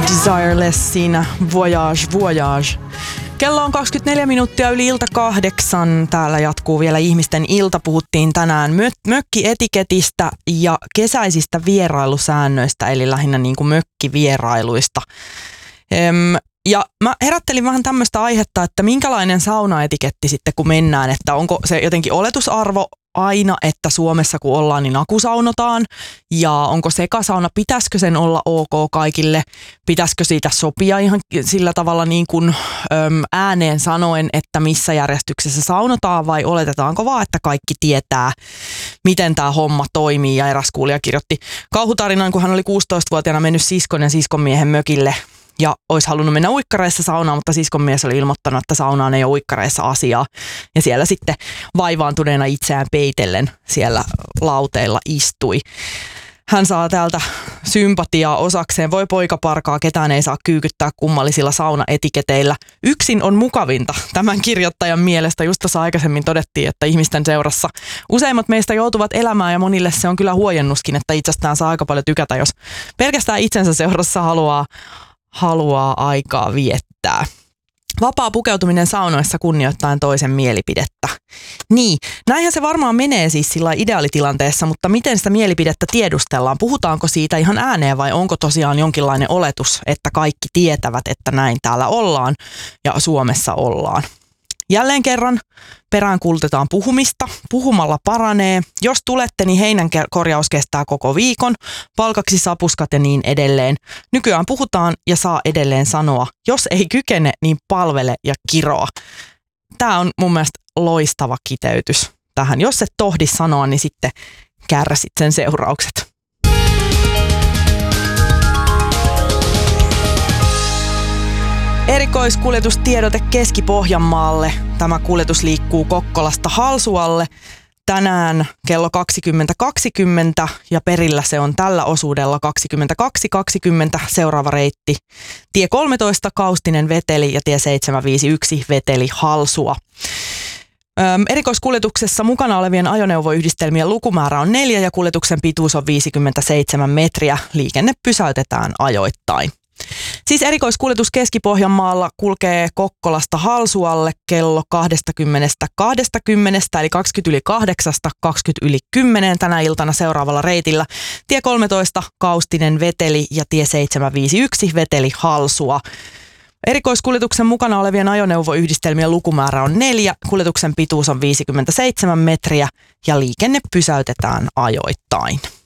Desireless siinä Voyage. Kello on 24 minuuttia yli ilta 8. Täällä jatkuu vielä ihmisten ilta. Puhuttiin tänään mökkietiketistä ja kesäisistä vierailusäännöistä, eli lähinnä niin kuin mökkivierailuista. Ja mä herättelin vähän tämmöistä aihetta, että minkälainen saunaetiketti sitten kun mennään, että onko se jotenkin oletusarvo aina, että Suomessa kun ollaan, niin akusaunotaan, ja onko sekasauna, pitäisikö sen olla ok kaikille, pitäisikö siitä sopia ihan sillä tavalla niin kuin ääneen sanoen, että missä järjestyksessä saunotaan, vai oletetaanko vaan, että kaikki tietää, miten tämä homma toimii. Ja eräs kuulija kirjoitti kauhutarinan, kun hän oli 16-vuotiaana mennyt siskon ja siskonmiehen mökille ja olisi halunnut mennä uikkareissa saunaan, mutta siskonmies oli ilmoittanut, että saunaan ei ole uikkareissa asiaa. Ja siellä sitten vaivaantuneena itseään peitellen siellä lauteilla istui. Hän saa täältä sympatiaa osakseen. Voi poikaparkaa, ketään ei saa kyykyttää kummallisilla saunaetiketeillä. Yksin on mukavinta. Tämän kirjoittajan mielestä just tuossa aikaisemmin todettiin, että ihmisten seurassa useimmat meistä joutuvat elämään ja monille se on kyllä huojennuskin, että itsestään saa aika paljon tykätä, jos pelkästään itsensä seurassa haluaa aikaa viettää. Vapaa pukeutuminen saunoissa kunnioittaen toisen mielipidettä. Niin, näinhän se varmaan menee siis sillä ideaalitilanteessa, mutta miten sitä mielipidettä tiedustellaan? Puhutaanko siitä ihan ääneen vai onko tosiaan jonkinlainen oletus, että kaikki tietävät, että näin täällä ollaan ja Suomessa ollaan? Jälleen kerran peräänkuulutetaan puhumista. Puhumalla paranee. Jos tulette, niin heinän korjaus kestää koko viikon. Palkaksi sapuskat ja niin edelleen. Nykyään puhutaan ja saa edelleen sanoa. Jos ei kykene, niin palvele ja kiroa. Tämä on mun mielestä loistava kiteytys tähän. Jos et tohdi sanoa, niin sitten kärsit sen seuraukset. Erikoiskuljetustiedote Keski-Pohjanmaalle. Tämä kuljetus liikkuu Kokkolasta Halsualle tänään kello 20.20 ja perillä se on tällä osuudella 22.20 seuraava reitti. Tie 13 Kaustinen Veteli ja tie 751 Veteli Halsua. Erikoiskuljetuksessa mukana olevien ajoneuvoyhdistelmien lukumäärä on 4 ja kuljetuksen pituus on 57 metriä. Liikenne pysäytetään ajoittain. Siis erikoiskuljetus Keski-Pohjanmaalla kulkee Kokkolasta Halsualle kello 20.20 eli 20:08, 20:10 tänä iltana seuraavalla reitillä. Tie 13 Kaustinen Veteli ja tie 751 Veteli Halsua. Erikoiskuljetuksen mukana olevien ajoneuvoyhdistelmien lukumäärä on 4, kuljetuksen pituus on 57 metriä ja liikenne pysäytetään ajoittain.